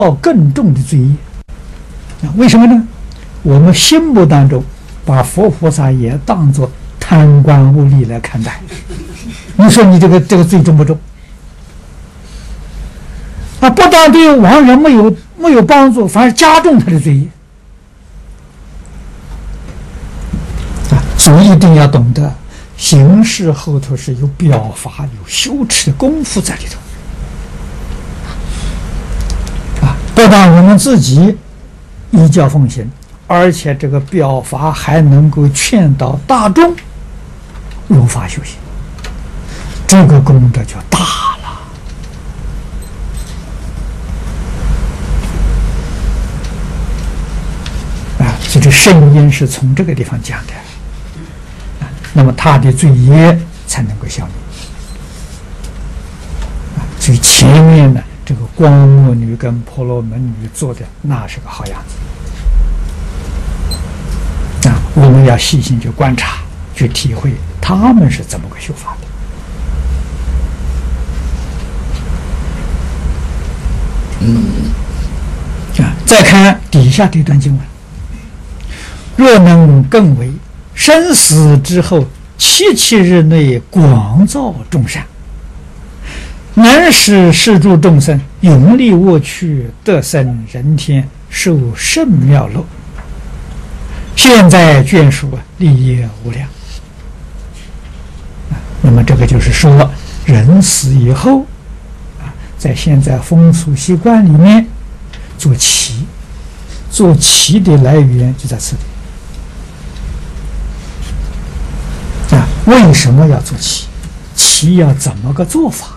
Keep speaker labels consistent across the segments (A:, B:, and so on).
A: 更重的罪业。为什么呢？我们心目当中把佛菩萨也当作贪官污吏来看待，你说你这个罪重不重？不但对亡人没有帮助，反而加重他的罪业。所以一定要懂得，行事后头是有表法、有修持的功夫在里头。不但我们自己依教奉行，而且这个表法还能够劝导大众如法修行，这个功德就大了。所以这圣因是从这个地方讲的。那么他的罪业才能够消灭。所以前面呢，这个光目女跟婆罗门女做的那是个好样子。我们要细心去观察，去体会他们是怎么个修法的。再看底下这段经文，若能更为生死之后7日内广造众善，能使世诸众生永离恶趣，得生人天，受甚妙乐。现在眷属利业无量。那么这个就是说，人死以后在现在风俗习惯里面做旗，做旗的来源就在此里。为什么要做旗？旗要怎么个做法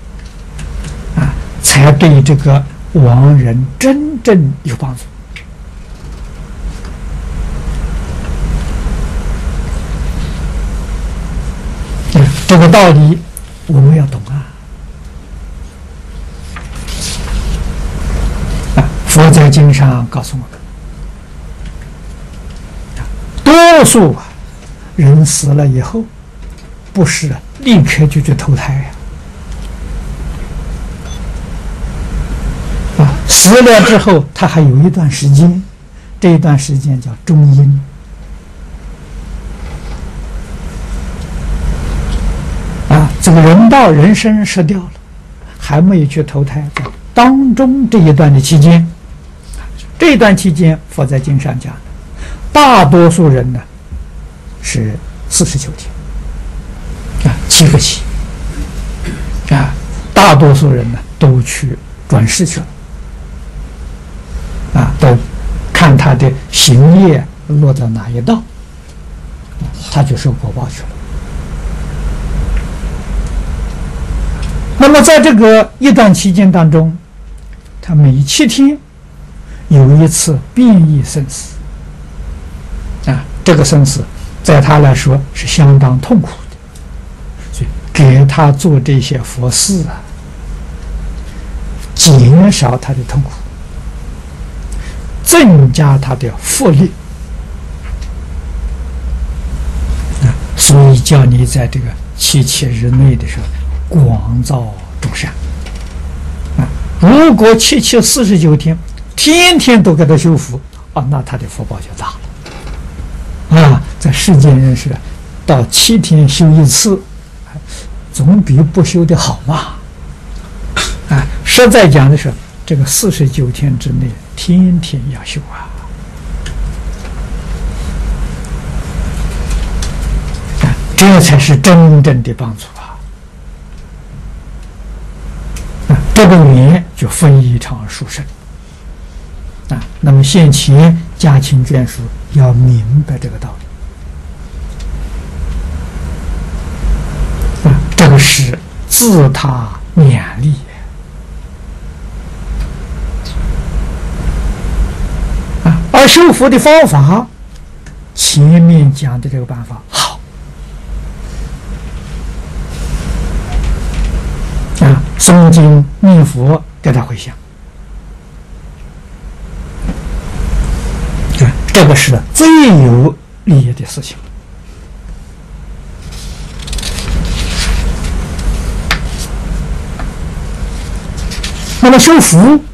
A: 才对这个亡人真正有帮助？这个道理我们要懂佛在经上告诉我们，多数人死了以后，不是立刻就去投胎死了之后，他还有一段时间，这一段时间叫中阴。这个人道人身失掉了，还没有去投胎，在当中这一段的期间，这一段期间，佛在经上讲，大多数人呢是49天，7个期大多数人呢都去转世去了都看他的行业落到哪一道，他就受果报去了。那么在这个一段期间当中，他每7天有一次变异生死这个生死在他来说是相当痛苦的，所以给他做这些佛事减少他的痛苦，增加他的福利所以叫你在这个7日内的时候广造众善如果749天天天都给他修福那他的福报就大了在世间人士到7天修一次，总比不修的好嘛实在讲的是这个49天之内天天要修这才是真正的帮助这个缘就非常殊胜那么现前家亲眷属要明白这个道理这个是自他勉励而修福的方法前面讲的这个办法好诵经念佛给他回向这个是最有利益的事情那么修福